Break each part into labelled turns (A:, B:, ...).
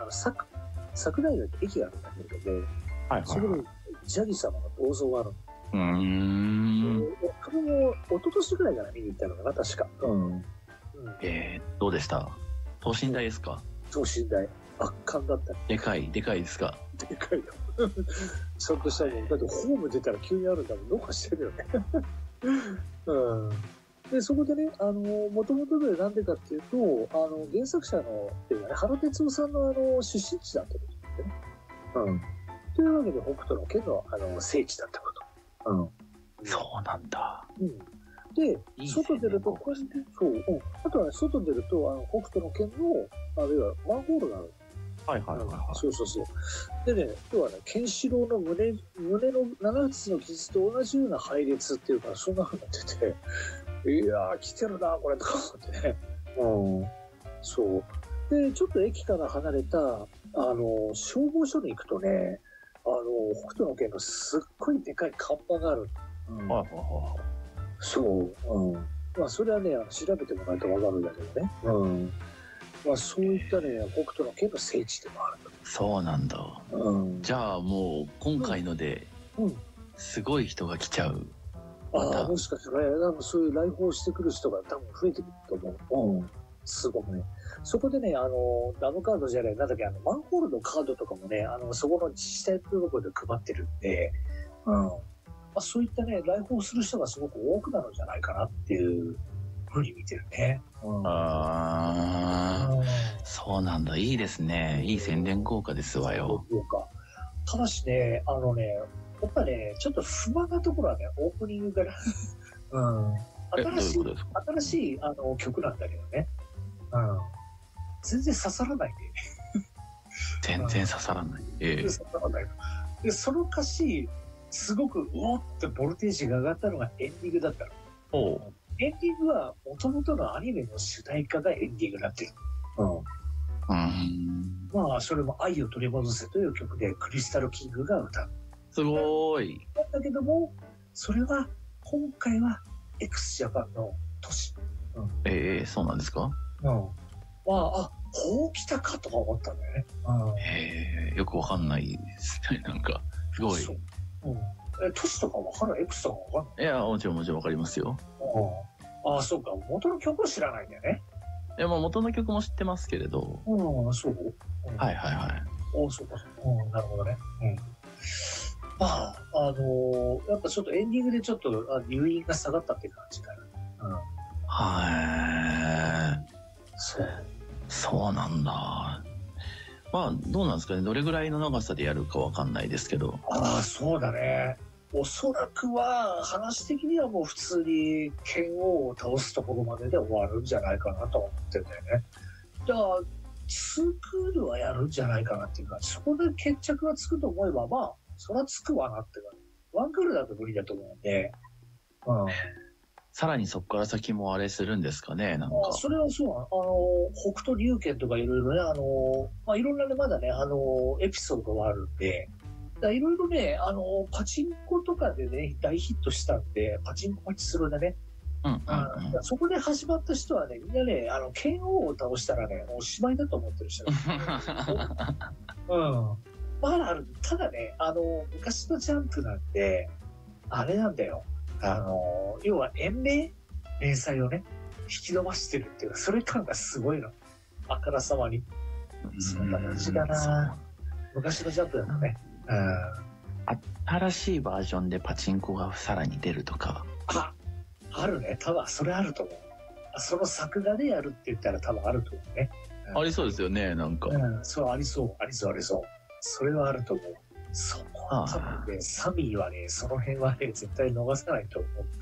A: 桜井って駅があるんだけどね、
B: はい
A: そこにジャギ様の銅像があるの。僕も一昨年ぐらいから見に行ったのかな、確か。
B: どうでした？等身大ですか？
A: 等身大。圧巻だった。
B: でかいですか？
A: でかいよ。ちゃんとしたもん。だってホーム出たら急にあるんだもん。どうかしてるよね。で、そこでね、もともとでなんでかっていうと、原作者の、っていうかね、原哲夫さんの出身地だったことってね。というわけで、北斗の拳の、聖地だったこと。
B: そうなんだ。
A: で、外出ると、これね、そう、あとはね、外出ると、北斗の拳の、要は、マンホールがある。そう。でね、今日はね、ケンシロウの胸の7つの傷と同じような配列っていうか、そんな風になってて、いやー、来てるな、これ、とか思ってね。そう。で、ちょっと駅から離れた、消防署に行くとね、北斗の拳のすっごいでかい看板がある。そう。まあ、それはね、調べてもらえたらわかるんだけどね。まあ、そういったね、北斗の拳の聖地でもあると。
B: そうなんだ。じゃあもう今回ので、すごい人が来ちゃう。
A: もしかしたら、なんかそういう来訪してくる人が多分増えてくると思う。すごくね。そこでね、ダムカードじゃない、なんだっけ、マンホールのカードとかもね、そこの自治体のところで配ってるんで、そういったね、来訪する人がすごく多くなるんじゃないかなっていうふうに見てるね。
B: そうなんだ。いいですね。いい宣伝効果ですわよ。
A: ただしね、やっぱね、ちょっと不満なところはね、オープニングから新しい曲なんだけどね。全然刺さらないんでね。
B: 全然刺さらない。
A: 刺さらない。で、その歌詞、すごくうおってボルテージが上がったのがエンディングだったの。エンディングは元々のアニメの主題歌がエンディングになってる。まあ、それも愛を取り戻せという曲でクリスタルキングが歌う。
B: すごーい。
A: だけども、それは、今回は x ジャパンの年。
B: そうなんですか？
A: こう来たかとか思ったんだよね。
B: よくわかんないですね。なんか、すごい。
A: 年とかわかる？ X とかわかんない？
B: いや、もちろんわかりますよ。
A: そうか。元の曲を知らないんだよね。
B: いや、元の曲も知ってますけれど。
A: そう？
B: はい。
A: そうか。なるほどね。やっぱちょっとエンディングでちょっと入院が下がったって感じかな。
B: そうなんだ。まあ、どうなんですかね。どれぐらいの長さでやるかわかんないですけど。
A: そうだね。おそらくは、話的にはもう普通に剣王を倒すところまでで終わるんじゃないかなと思ってるんだよね。じゃあ、2クールはやるんじゃないかなっていうか、そこで決着がつくと思えば、まあ、そりゃつくわなって感じ。ワンクールだと無理だと思うんで。
B: さらにそこから先もあれするんですかね、なんか。
A: それはそう、北斗龍拳とかいろいろね、いろんなね、まだね、エピソードがあるんで、いろいろね、パチンコとかでね、大ヒットしたんで、パチンコ待ちするんでね。そこで始まった人はね、みんなね、剣王を倒したらね、もうおしまいだと思ってる人まだある。ただね、昔のジャンプなんて、あれなんだよ。要は連載をね、引き伸ばしてるっていうか、それ感がすごいの。あからさまに。そんな感じだな。昔のジャンプだとね。
B: 新しいバージョンでパチンコがさらに出るとか。
A: あるね。多分それあると思う。その作画でやるって言ったら多分あると思うね。
B: ありそうですよね、なんか。
A: そう、ありそう。それはあると思う。そこは多分ね、サミーはね、その辺はね、絶対逃さないと思う。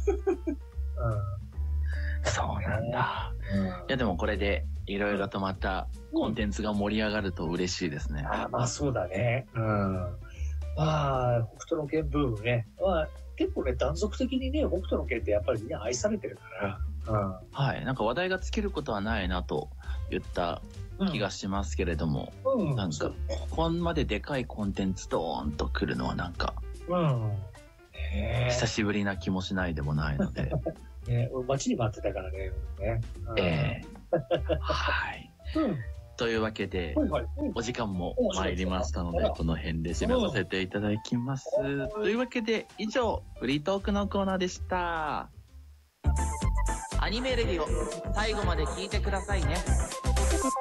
B: そうなんだ。いや、でもこれでいろいろとまたコンテンツが盛り上がると嬉しいですね。
A: そうだね。北斗の拳ブームね。結構ね、断続的にね、北斗の拳ってやっぱりみんな愛されてるから。
B: なんか話題が尽きることはないなと言った気がしますけれども、なんかここまででかいコンテンツドーンと来るのはなんか、久しぶりな気もしないでもないので。
A: 待ちに待ってたからね。
B: というわけで、お時間も参りましたので、この辺で締めさせていただきます。というわけで、以上、フリートークのコーナーでした。アニメレディオ、最後まで聞いてくださいね。